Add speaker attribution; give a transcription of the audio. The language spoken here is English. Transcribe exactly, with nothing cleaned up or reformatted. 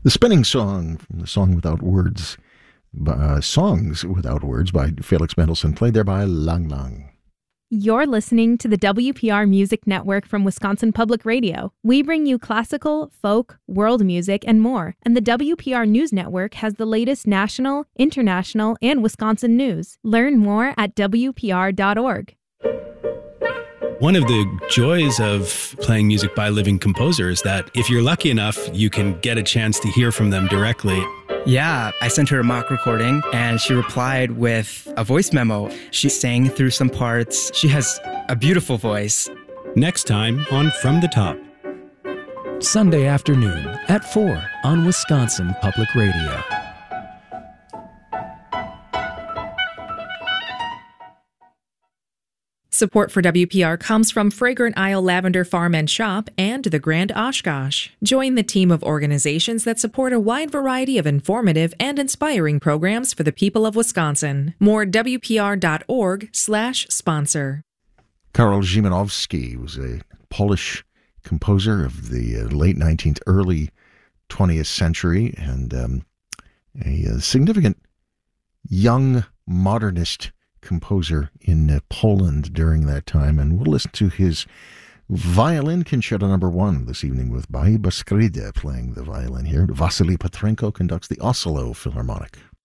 Speaker 1: The Spinning Song from the Song Without Words, uh, Songs Without Words by Felix Mendelssohn, played there by Lang Lang.
Speaker 2: You're listening to the W P R Music Network from Wisconsin Public Radio. We bring you classical, folk, world music, and more. And the W P R News Network has the latest national, international, and Wisconsin news. Learn more at W P R dot org.
Speaker 3: One of the joys of playing music by living composers is that if you're lucky enough, you can get a chance to hear from them directly.
Speaker 4: Yeah, I sent her a mock recording and she replied with a voice memo. She sang through some parts. She has a beautiful voice.
Speaker 3: Next time on From the Top.
Speaker 5: Sunday afternoon at four on Wisconsin Public Radio.
Speaker 6: Support for W P R comes from Fragrant Isle Lavender Farm and Shop and the Grand Oshkosh. Join the team of organizations that support a wide variety of informative and inspiring programs for the people of Wisconsin. More at W P R dot org slash sponsor.
Speaker 1: Karol Szymanowski was a Polish composer of the uh, late nineteenth, early twentieth century, and um, a, a significant young modernist composer in uh, Poland during that time. And we'll listen to his violin concerto number one this evening with Baiba Skride playing the violin here. Vasily Petrenko conducts the Oslo Philharmonic.